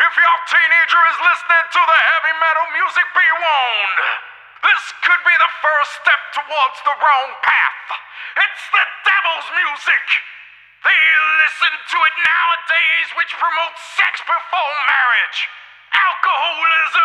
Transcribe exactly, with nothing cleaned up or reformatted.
If your teenager is listening to the heavy metal music, be warned. This could be the first step towards the wrong path. It's the devil's music. They listen to it nowadays, which promotes sex before marriage, alcoholism,